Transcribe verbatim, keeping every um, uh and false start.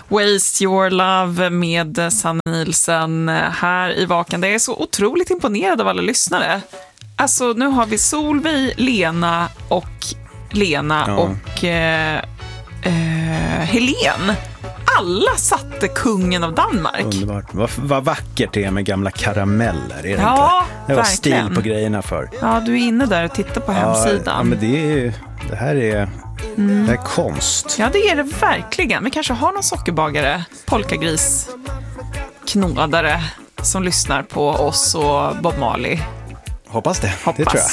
Waste Your Love med Sanna Nielsen här i Vakande. Jag är så otroligt imponerad av alla lyssnare. Alltså nu har vi Solveig, Lena och Lena ja. och eh, eh, Helen. Alla satte kungen av Danmark. Underbart. Vad, vad vackert det är med gamla karameller, är det ja, inte? Det var verkligen. stil på grejerna för. Ja, du är inne där och tittar på ja, hemsidan. Ja, men det, är, det här är... Mm. Det är konst. Ja, det är det verkligen. Vi kanske har någon sockerbagare, polkagris, knådare som lyssnar på oss och Bob Marley. Hoppas det. Hoppas. Det tror jag.